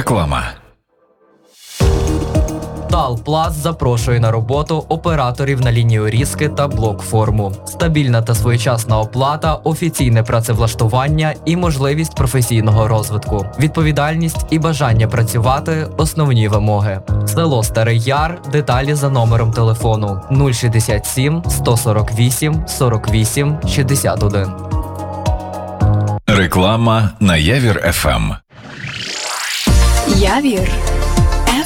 Реклама. Талпласт запрошує на роботу операторів на лінію різки та блок-форму. Стабільна та своєчасна оплата, офіційне працевлаштування і можливість професійного розвитку. Відповідальність і бажання працювати – основні вимоги. Село Старий Яр. Деталі за номером телефону 067 148 48 61. Реклама на Явір ФМ. Явір